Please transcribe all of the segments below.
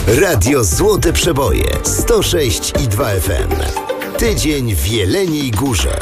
Radio Złote Przeboje 106,2 FM. Tydzień w Jeleniej Górze.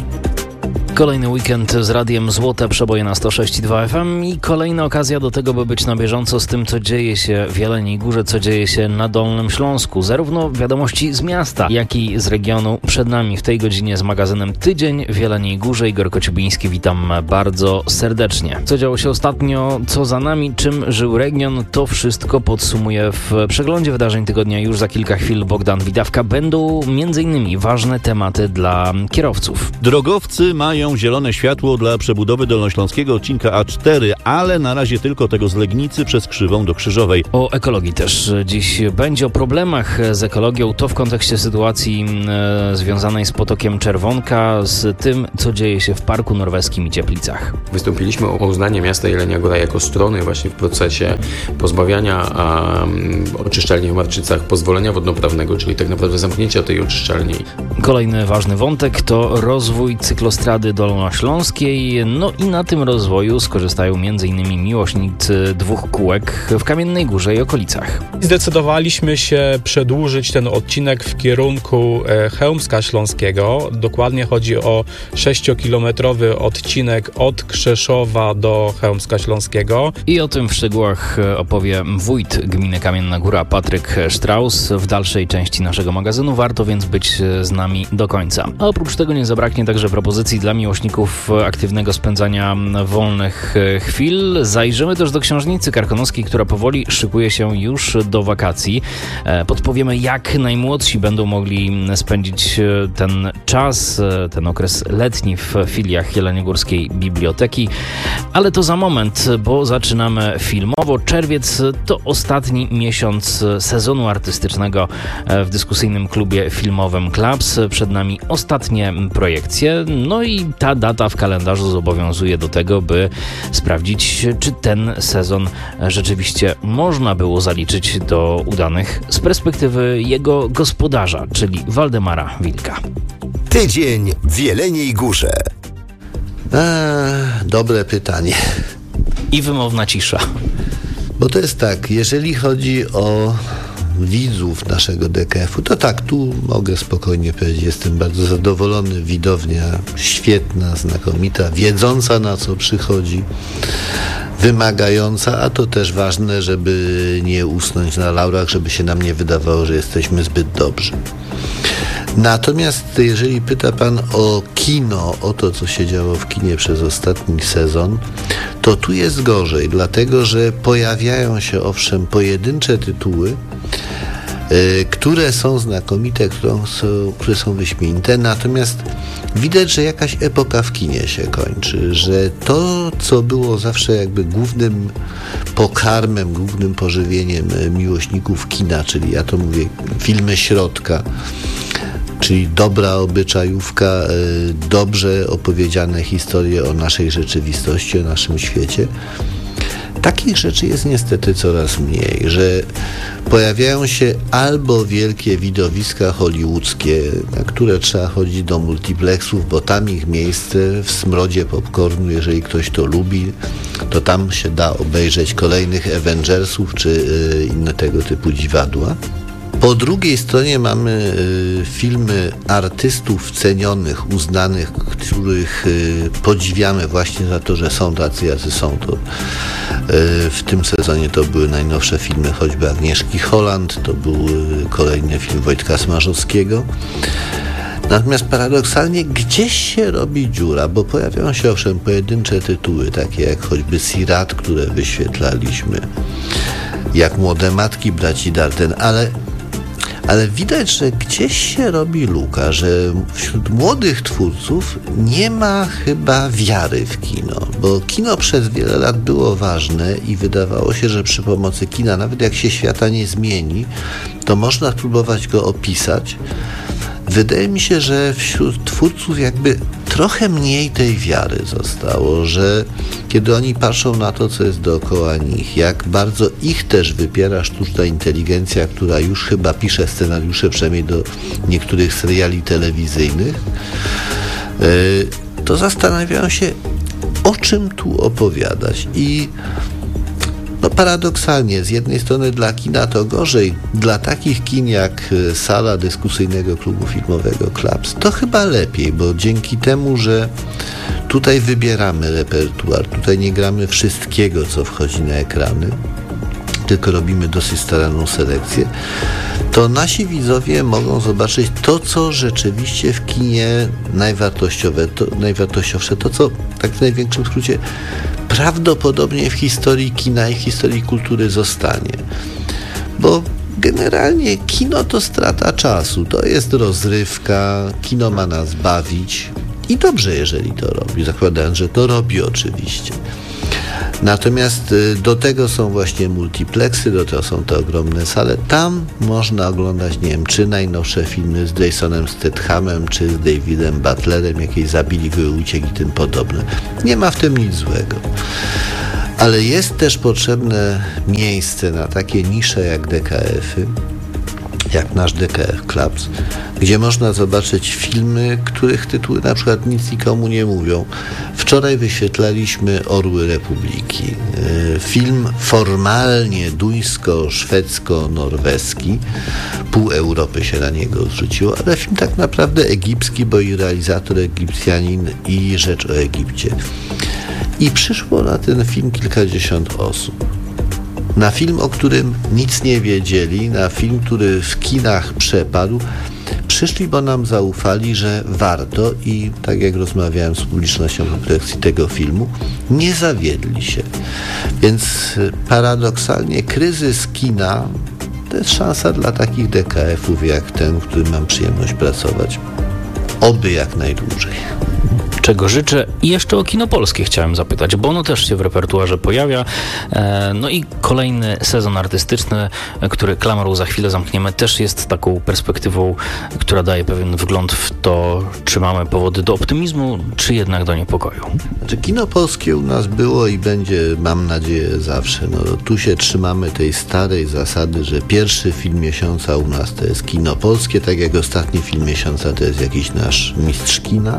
Kolejny weekend z Radiem Złote Przeboje na 106,2 FM i kolejna okazja do tego, by być na bieżąco z tym, co dzieje się w Jeleniej Górze, co dzieje się na Dolnym Śląsku. Zarówno wiadomości z miasta, jak i z regionu. Przed nami w tej godzinie z magazynem Tydzień w Jeleniej Górze. Igor Kociubiński, witam bardzo serdecznie. Co działo się ostatnio, co za nami, czym żył region, to wszystko podsumuję w przeglądzie wydarzeń tygodnia już za kilka chwil. Bogdan Widawka. Będą m.in. ważne tematy dla kierowców. Drogowcy mają zielone światło dla przebudowy dolnośląskiego odcinka A4, ale na razie tylko tego z Legnicy przez Krzywą do Krzyżowej. O ekologii też dziś będzie, o problemach z ekologią, to w kontekście sytuacji związanej z potokiem Czerwonka, z tym, co dzieje się w Parku Norweskim i Cieplicach. Wystąpiliśmy o uznanie miasta Jelenia Góra jako strony właśnie w procesie pozbawiania oczyszczalni w Marczycach pozwolenia wodnoprawnego, czyli tak naprawdę zamknięcia tej oczyszczalni. Kolejny ważny wątek to rozwój cyklostrady dolnośląskiej, no i na tym rozwoju skorzystają m.in. miłośnicy dwóch kółek w Kamiennej Górze i okolicach. Zdecydowaliśmy się przedłużyć ten odcinek w kierunku Chełmska Śląskiego. Dokładnie chodzi o 6-kilometrowy odcinek od Krzeszowa do Chełmska Śląskiego. I o tym w szczegółach opowie wójt gminy Kamienna Góra Patryk Strauss w dalszej części naszego magazynu. Warto więc być z nami do końca. A oprócz tego nie zabraknie także propozycji dla miłośników aktywnego spędzania wolnych chwil. Zajrzymy też do Książnicy Karkonoskiej, która powoli szykuje się już do wakacji. Podpowiemy, jak najmłodsi będą mogli spędzić ten czas, ten okres letni w filiach Jeleniogórskiej Biblioteki. Ale to za moment, bo zaczynamy filmowo. Czerwiec to ostatni miesiąc sezonu artystycznego w dyskusyjnym klubie filmowym Klaps. Przed nami ostatnie projekcje. No i ta data w kalendarzu zobowiązuje do tego, by sprawdzić, czy ten sezon rzeczywiście można było zaliczyć do udanych z perspektywy jego gospodarza, czyli Waldemara Wilka. Tydzień w Jeleniej Górze. Dobre pytanie. I wymowna cisza. Bo to jest tak, jeżeli chodzi o widzów naszego DKF-u, to tak, tu mogę spokojnie powiedzieć, jestem bardzo zadowolony, widownia świetna, znakomita, wiedząca, na co przychodzi, wymagająca, a to też ważne, żeby nie usnąć na laurach, żeby się nam nie wydawało, że jesteśmy zbyt dobrzy. Natomiast jeżeli pyta pan o kino, o to, co się działo w kinie przez ostatni sezon, to tu jest gorzej, dlatego że pojawiają się owszem pojedyncze tytuły, które są znakomite, które są wyśmienite, natomiast widać, że jakaś epoka w kinie się kończy, że to, co było zawsze jakby głównym pokarmem, głównym pożywieniem miłośników kina, czyli ja to mówię filmy środka, czyli dobra obyczajówka, dobrze opowiedziane historie o naszej rzeczywistości, o naszym świecie. Takich rzeczy jest niestety coraz mniej, że pojawiają się albo wielkie widowiska hollywoodzkie, na które trzeba chodzić do multiplexów, bo tam ich miejsce w smrodzie popcornu, jeżeli ktoś to lubi, to tam się da obejrzeć kolejnych Avengersów czy inne tego typu dziwadła. Po drugiej stronie mamy filmy artystów cenionych, uznanych, których podziwiamy właśnie za to, że są tacy, jacy są. To w tym sezonie to były najnowsze filmy choćby Agnieszki Holland, to był kolejny film Wojtka Smarzowskiego. Natomiast paradoksalnie gdzieś się robi dziura, bo pojawiają się owszem pojedyncze tytuły, takie jak choćby Sirat, które wyświetlaliśmy, jak Młode Matki braci Darden, ale widać, że gdzieś się robi luka, że wśród młodych twórców nie ma chyba wiary w kino, bo kino przez wiele lat było ważne i wydawało się, że przy pomocy kina, nawet jak się świata nie zmieni, to można spróbować go opisać. Wydaje mi się, że wśród twórców jakby trochę mniej tej wiary zostało, że kiedy oni patrzą na to, co jest dookoła nich, jak bardzo ich też wypiera sztuczna inteligencja, która już chyba pisze scenariusze, przynajmniej do niektórych seriali telewizyjnych, to zastanawiają się, o czym tu opowiadać. I paradoksalnie, z jednej strony dla kina to gorzej, dla takich kin jak sala dyskusyjnego klubu filmowego Klaps to chyba lepiej, bo dzięki temu, że tutaj wybieramy repertuar, tutaj nie gramy wszystkiego, co wchodzi na ekrany, tylko robimy dosyć staranną selekcję, to nasi widzowie mogą zobaczyć to, co rzeczywiście w kinie najwartościowsze, to, co tak w największym skrócie prawdopodobnie w historii kina i w historii kultury zostanie. Bo generalnie kino to strata czasu, to jest rozrywka, kino ma nas bawić i dobrze, jeżeli to robi, zakładając, że to robi oczywiście. Natomiast do tego są właśnie multiplexy, do tego są te ogromne sale. Tam można oglądać, nie wiem, czy najnowsze filmy z Jasonem Stathamem, czy z Davidem Butlerem, jakieś Zabili, Uciekł i tym podobne. Nie ma w tym nic złego. Ale jest też potrzebne miejsce na takie nisze jak DKF-y, jak nasz DKF Klaps, gdzie można zobaczyć filmy, których tytuły na przykład nic nikomu nie mówią. Wczoraj wyświetlaliśmy Orły Republiki. Film formalnie duńsko-szwedzko-norweski. Pół Europy się na niego zrzuciło, ale film tak naprawdę egipski, bo i realizator Egipcjanin i rzecz o Egipcie. I przyszło na ten film kilkadziesiąt osób. Na film, o którym nic nie wiedzieli, na film, który w kinach przepadł, przyszli, bo nam zaufali, że warto i tak jak rozmawiałem z publicznością po projekcji tego filmu, nie zawiedli się. Więc paradoksalnie kryzys kina to jest szansa dla takich DKF-ów jak ten, w którym mam przyjemność pracować. Oby jak najdłużej. Czego życzę. I jeszcze o kino polskie chciałem zapytać, bo ono też się w repertuarze pojawia. No i kolejny sezon artystyczny, który klamrą za chwilę zamkniemy, też jest taką perspektywą, która daje pewien wgląd w to, czy mamy powody do optymizmu, czy jednak do niepokoju. Znaczy, kino polskie u nas było i będzie, mam nadzieję, zawsze. No, tu się trzymamy tej starej zasady, że pierwszy film miesiąca u nas to jest kino polskie, tak jak ostatni film miesiąca to jest jakiś nasz mistrz kina.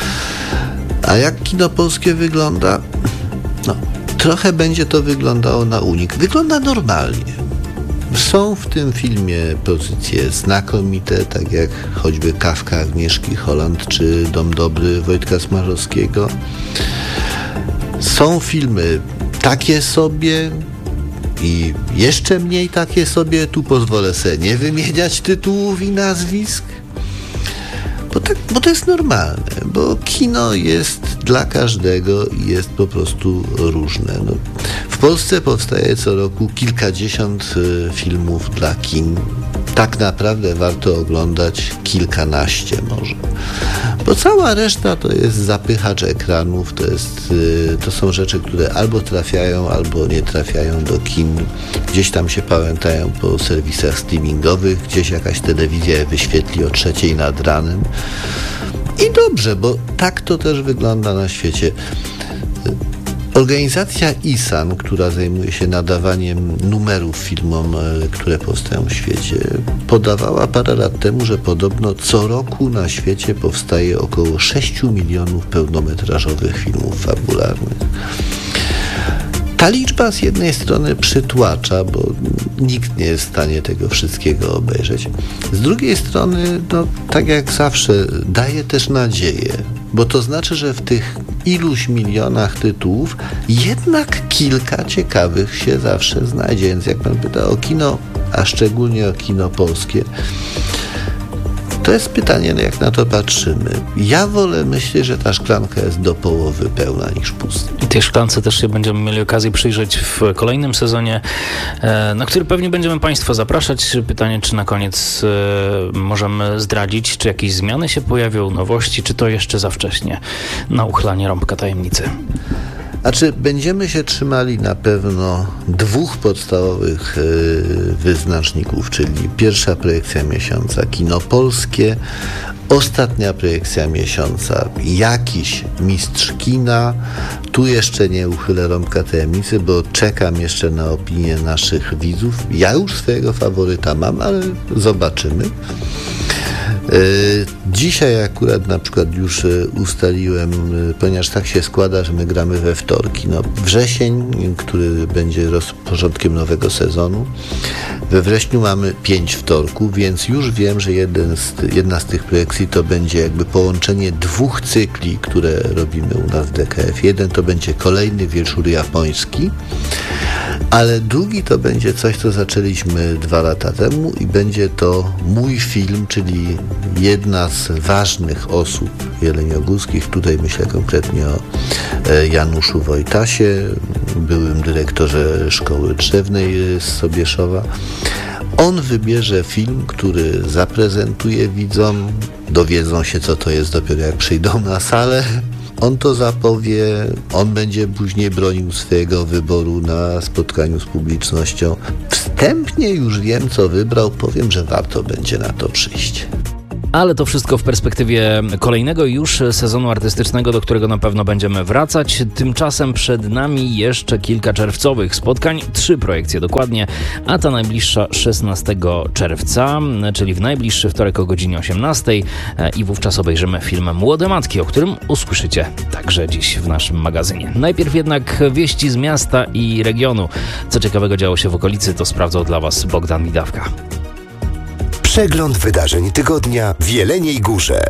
A jak kino polskie wygląda? No, trochę będzie to wyglądało na unik. Wygląda normalnie. Są w tym filmie pozycje znakomite, tak jak choćby Kafka Agnieszki Holland czy Dom Dobry Wojtka Smarzowskiego. Są filmy takie sobie i jeszcze mniej takie sobie. Tu pozwolę sobie nie wymieniać tytułów i nazwisk. Bo to jest normalne, bo kino jest dla każdego i jest po prostu różne. No, w Polsce powstaje co roku kilkadziesiąt filmów dla kin. Tak naprawdę warto oglądać kilkanaście może. Bo cała reszta to jest zapychacz ekranów, to są rzeczy, które albo trafiają, albo nie trafiają do kin. Gdzieś tam się pamiętają po serwisach streamingowych, gdzieś jakaś telewizja je wyświetli o 3:00 nad ranem. I dobrze, bo tak to też wygląda na świecie. Organizacja ISAN, która zajmuje się nadawaniem numerów filmom, które powstają w świecie, podawała parę lat temu, że podobno co roku na świecie powstaje około 6 milionów pełnometrażowych filmów fabularnych. Ta liczba z jednej strony przytłacza, bo nikt nie jest w stanie tego wszystkiego obejrzeć. Z drugiej strony, no, tak jak zawsze, daje też nadzieję, bo to znaczy, że w tych iluś milionach tytułów jednak kilka ciekawych się zawsze znajdzie. Więc jak pan pyta o kino, a szczególnie o kino polskie, to jest pytanie, jak na to patrzymy. Ja wolę myśleć, że ta szklanka jest do połowy pełna niż pusta. I tej szklance też się będziemy mieli okazję przyjrzeć w kolejnym sezonie, na który pewnie będziemy Państwa zapraszać. Pytanie, czy na koniec możemy zdradzić, czy jakieś zmiany się pojawią, nowości, czy to jeszcze za wcześnie na uchylanie rąbka tajemnicy. Znaczy, będziemy się trzymali na pewno dwóch podstawowych wyznaczników, czyli pierwsza projekcja miesiąca kino polskie, ostatnia projekcja miesiąca jakiś mistrz kina. Tu jeszcze nie uchylę rąbka tajemnicy, bo czekam jeszcze na opinię naszych widzów. Ja już swojego faworyta mam, ale zobaczymy. Dzisiaj akurat na przykład już ustaliłem, ponieważ tak się składa, że my gramy we wtorki. Wrzesień, który będzie początkiem nowego sezonu. We wrześniu mamy 5 wtorków, więc już wiem, że jedna z tych projekcji to będzie jakby połączenie 2 cykli, które robimy u nas w DKF. Jeden to będzie kolejny wieczór japoński, ale drugi to będzie coś, co zaczęliśmy 2 lata temu i będzie to mój film, czyli jedna z ważnych osób jeleniogórskich. Tutaj myślę konkretnie o Januszu Wojtasie, byłym dyrektorze Szkoły Drzewnej z Sobieszowa. On wybierze film, który zaprezentuje widzom, dowiedzą się, co to jest dopiero jak przyjdą na salę. On to zapowie, on będzie później bronił swojego wyboru na spotkaniu z publicznością. Wstępnie już wiem, co wybrał, powiem, że warto będzie na to przyjść. Ale to wszystko w perspektywie kolejnego już sezonu artystycznego, do którego na pewno będziemy wracać. Tymczasem przed nami jeszcze kilka czerwcowych spotkań, 3 projekcje dokładnie, a ta najbliższa 16 czerwca, czyli w najbliższy wtorek o godzinie 18 i wówczas obejrzymy film Młode Matki, o którym usłyszycie także dziś w naszym magazynie. Najpierw jednak wieści z miasta i regionu. Co ciekawego działo się w okolicy, to sprawdzał dla Was Bogdan Widawka. Przegląd wydarzeń tygodnia w Jeleniej Górze.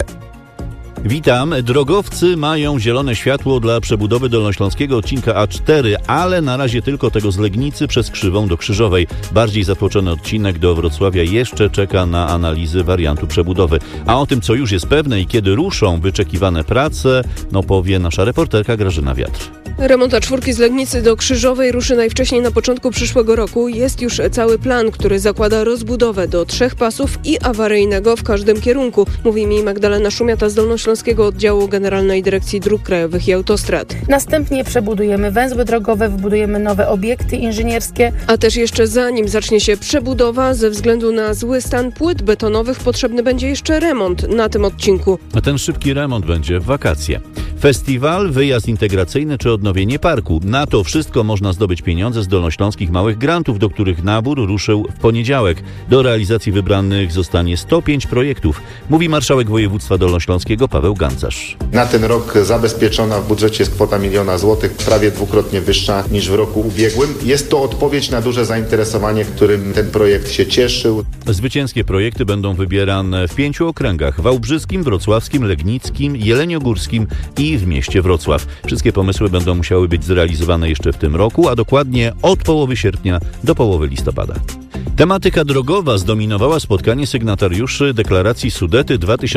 Witam. Drogowcy mają zielone światło dla przebudowy dolnośląskiego odcinka A4, ale na razie tylko tego z Legnicy przez Krzywą do Krzyżowej. Bardziej zatłoczony odcinek do Wrocławia jeszcze czeka na analizy wariantu przebudowy. A o tym, co już jest pewne i kiedy ruszą wyczekiwane prace, powie nasza reporterka Grażyna Wiatr. Remont A4 z Legnicy do Krzyżowej ruszy najwcześniej na początku przyszłego roku. Jest już cały plan, który zakłada rozbudowę do 3 pasów i awaryjnego w każdym kierunku, mówi mi Magdalena Szumiata z Dolnośląskiego Oddziału Generalnej Dyrekcji Dróg Krajowych i Autostrad. Następnie przebudujemy węzły drogowe, wybudujemy nowe obiekty inżynierskie. A też jeszcze zanim zacznie się przebudowa, ze względu na zły stan płyt betonowych potrzebny będzie jeszcze remont na tym odcinku. A ten szybki remont będzie w wakacje. Festiwal, wyjazd integracyjny czy odnowienie parku. Na to wszystko można zdobyć pieniądze z dolnośląskich małych grantów, do których nabór ruszył w poniedziałek. Do realizacji wybranych zostanie 105 projektów, mówi marszałek województwa dolnośląskiego Paweł Gancarz. Na ten rok zabezpieczona w budżecie jest kwota 1 000 000 złotych, prawie 2-krotnie wyższa niż w roku ubiegłym. Jest to odpowiedź na duże zainteresowanie, którym ten projekt się cieszył. Zwycięskie projekty będą wybierane w 5 okręgach: wałbrzyskim, wrocławskim, legnickim, jeleniogórskim i w mieście Wrocław. Wszystkie pomysły będą musiały być zrealizowane jeszcze w tym roku, a dokładnie od połowy sierpnia do połowy listopada. Tematyka drogowa zdominowała spotkanie sygnatariuszy deklaracji Sudety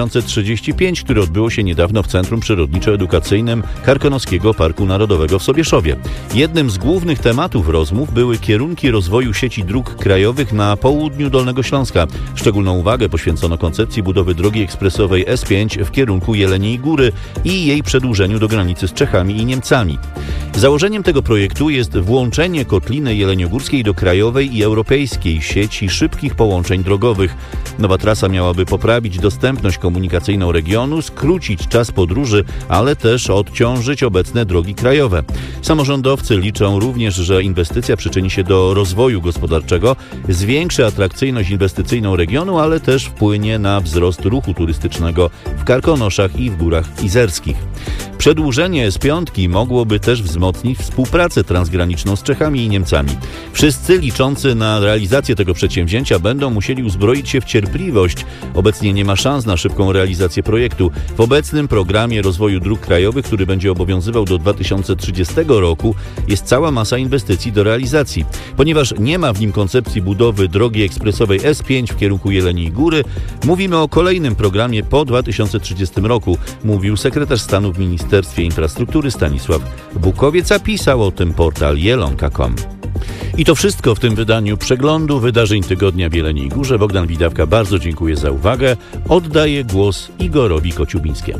2035, które odbyło się niedawno w Centrum Przyrodniczo-Edukacyjnym Karkonoskiego Parku Narodowego w Sobieszowie. Jednym z głównych tematów rozmów były kierunki rozwoju sieci dróg krajowych na południu Dolnego Śląska. Szczególną uwagę poświęcono koncepcji budowy drogi ekspresowej S5 w kierunku Jeleniej Góry i jej przedłużeniu do granicy z Czechami i Niemcami. Założeniem tego projektu jest włączenie Kotliny Jeleniogórskiej do krajowej i europejskiej sieci szybkich połączeń drogowych. Nowa trasa miałaby poprawić dostępność komunikacyjną regionu, skrócić czas podróży, ale też odciążyć obecne drogi krajowe. Samorządowcy liczą również, że inwestycja przyczyni się do rozwoju gospodarczego, zwiększy atrakcyjność inwestycyjną regionu, ale też wpłynie na wzrost ruchu turystycznego w Karkonoszach i w Górach Izerskich. Przedłużenie S5 mogłoby też wzmocnić współpracę transgraniczną z Czechami i Niemcami. Wszyscy liczący na realizację tego przedsięwzięcia będą musieli uzbroić się w cierpliwość. Obecnie nie ma szans na szybką realizację projektu. W obecnym programie rozwoju dróg krajowych, który będzie obowiązywał do 2030 roku, jest cała masa inwestycji do realizacji. Ponieważ nie ma w nim koncepcji budowy drogi ekspresowej S5 w kierunku Jeleniej Góry, mówimy o kolejnym programie po 2030 roku, mówił sekretarz stanu w Ministerstwie Infrastruktury Stanisław Bukowiec, a pisał o tym portal jelonka.com. I to wszystko w tym wydaniu przeglądu wydarzeń tygodnia w Jeleniej Górze. Bogdan Widawka bardzo dziękuję za uwagę. Oddaję głos Igorowi Kociubińskiemu.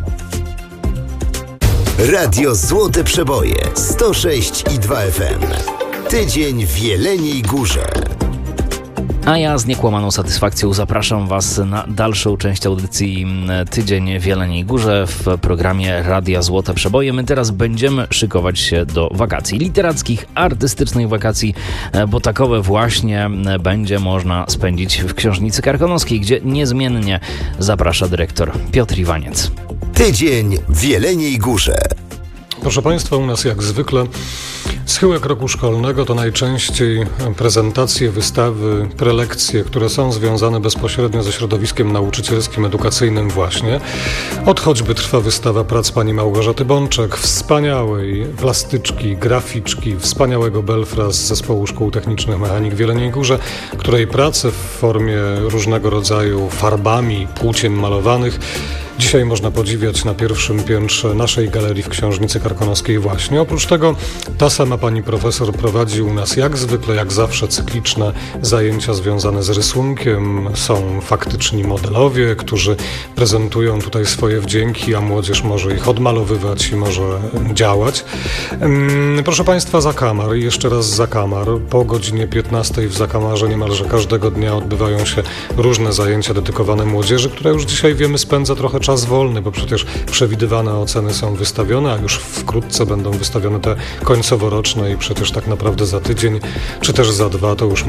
Radio Złote Przeboje 106,2 FM. Tydzień w Jeleniej Górze. A ja z niekłamaną satysfakcją zapraszam Was na dalszą część audycji Tydzień w Jeleniej Górze w programie Radia Złote Przeboje. My teraz będziemy szykować się do wakacji literackich, artystycznych wakacji, bo takowe właśnie będzie można spędzić w Książnicy Karkonoskiej, gdzie niezmiennie zaprasza dyrektor Piotr Iwaniec. Tydzień w Jeleniej Górze. Proszę Państwa, u nas jak zwykle schyłek roku szkolnego to najczęściej prezentacje, wystawy, prelekcje, które są związane bezpośrednio ze środowiskiem nauczycielskim, edukacyjnym właśnie. Od choćby trwa wystawa prac pani Małgorzaty Bączek, wspaniałej plastyczki, graficzki, wspaniałego belfra z Zespołu Szkół Technicznych Mechanik w Jeleniej Górze, której prace w formie różnego rodzaju farbami, płócien malowanych dzisiaj można podziwiać na pierwszym piętrze naszej galerii w Książnicy Karkonoskiej właśnie. Oprócz tego ta sama pani profesor prowadzi u nas jak zwykle, jak zawsze cykliczne zajęcia związane z rysunkiem. Są faktyczni modelowie, którzy prezentują tutaj swoje wdzięki, a młodzież może ich odmalowywać i może działać. Proszę Państwa, Zakamar, jeszcze raz Zakamar. Po godzinie 15 w Zakamarze niemalże każdego dnia odbywają się różne zajęcia dedykowane młodzieży, która już dzisiaj wiemy spędza trochę czas wolny, bo przecież przewidywane oceny są wystawione, a już wkrótce będą wystawione te końcoworoczne i przecież tak naprawdę za tydzień, czy też za 2 to już